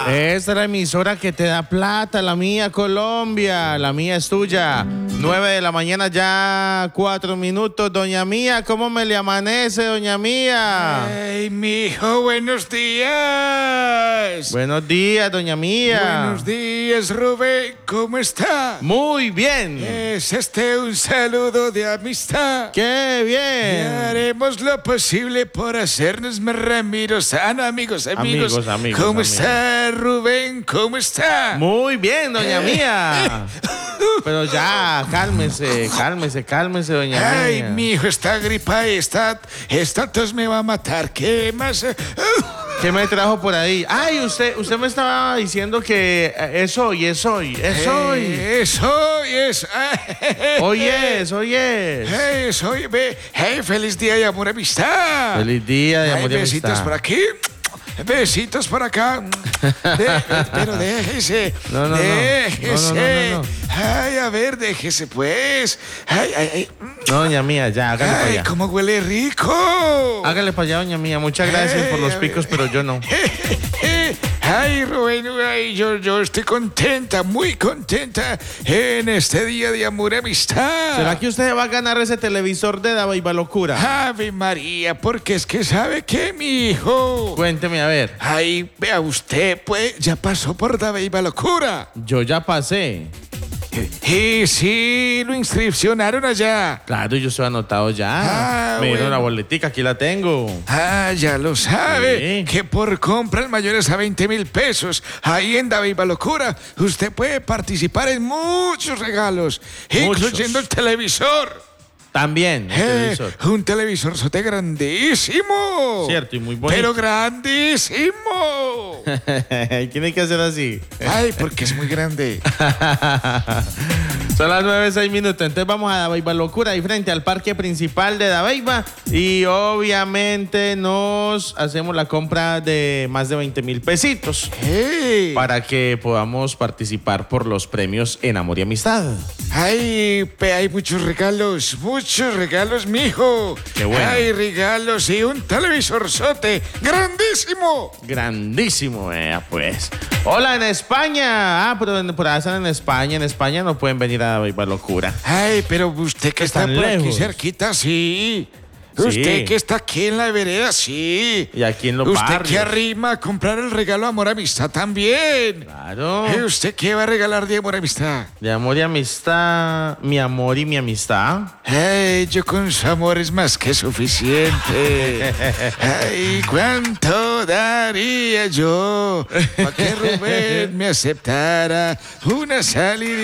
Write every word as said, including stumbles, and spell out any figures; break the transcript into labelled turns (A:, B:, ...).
A: Esta es la emisora que te da plata, la mía Colombia, la mía es tuya. Nueve de la mañana ya, cuatro minutos. Doña Mía, ¿cómo me le amanece, doña Mía?
B: Ay, mijo, buenos días.
A: Buenos días, doña Mía.
B: Buenos días, Rubén, ¿cómo está?
A: Muy bien.
B: Es este un saludo de amistad.
A: ¡Qué
B: Y
A: bien!
B: haremos lo posible por hacernos más Ramiro sano, amigos, amigos.
A: Amigos, amigos,
B: ¿Cómo
A: amigos.
B: está, Rubén? ¿Cómo está?
A: Muy bien, doña Mía. Pero ya, cálmese, cálmese, cálmese, doña Mía.
B: Ay, mi hijo está gripa, está, esta tos me va a matar. ¿Qué más?
A: ¿Qué me trajo por ahí? Ay, usted, usted me estaba diciendo que eh, es hoy, es hoy, es hoy.
B: Eh, Es hoy, es.
A: Hoy es, hoy es.
B: Hey, soy, ve, hey, feliz día de amor y amistad.
A: Feliz día de
B: Ay,
A: amor y
B: besitos
A: amistad.
B: por aquí, besitos por acá. De- pero déjese,
A: No, no, no.
B: déjese.
A: No, no, no, no, no.
B: Ay, a ver, déjese pues. Ay, ay, ay.
A: No, doña Mía, ya, hágale para
B: Ay,
A: allá.
B: cómo huele rico.
A: Hágale para allá, doña Mía. Muchas gracias por los
B: Ay,
A: picos, pero yo no.
B: Ay, Rubén, ay, yo, yo estoy contenta, muy contenta en este día de amor y amistad.
A: ¿Será que usted va a ganar ese televisor de Daba Iba Locura?
B: Ave María, porque es que sabe que mi hijo.
A: Cuénteme, a ver.
B: Ay, vea usted, pues, ya pasó por Dabeiba Locura.
A: Yo ya pasé.
B: Y sí, lo inscripcionaron allá.
A: Claro, yo estoy anotado ya.
B: Ah,
A: Me dieron
B: bueno.
A: la boletica, aquí la tengo.
B: Ah, ya lo sabe,
A: Sí.
B: que por compras mayores a veinte mil pesos, ahí en Dabeiba Locura, usted puede participar en muchos regalos,
A: Muchos.
B: incluyendo el televisor.
A: También, el
B: Eh,
A: televisor.
B: un televisor sote grandísimo.
A: Cierto, y muy bonito.
B: Pero grandísimo.
A: Tiene que hacer así.
B: Ay, porque es muy grande.
A: Son las nueve, seis minutos. Entonces vamos a Dabeiba Locura, ahí frente al parque principal de Dabeiba. Y obviamente nos hacemos la compra de más de veinte mil pesitos
B: Hey.
A: para que podamos participar por los premios en Amor y Amistad.
B: Ay, pe- hay muchos regalos, muchos regalos, mijo.
A: Qué bueno.
B: Hay regalos y un televisor sote grandísimo.
A: Grandísimo, vea pues. Hola, en España. Ah, pero en- por allá están en España. En España no pueden venir a Dabeiba Locura.
B: Ay, pero usted que está
A: Están
B: por aquí
A: lejos.
B: cerquita, sí.
A: Sí.
B: Usted que está aquí en la vereda, sí.
A: Y aquí en los
B: Usted
A: barrios.
B: que arrima a comprar el regalo Amor Amistad también.
A: Claro.
B: ¿Y usted qué va a regalar de Amor Amistad?
A: De amor y amistad, mi amor y mi amistad.
B: Ay, yo con su amor es más que suficiente. Ay, ¿cuánto daría yo para que Rubén me aceptara una salida?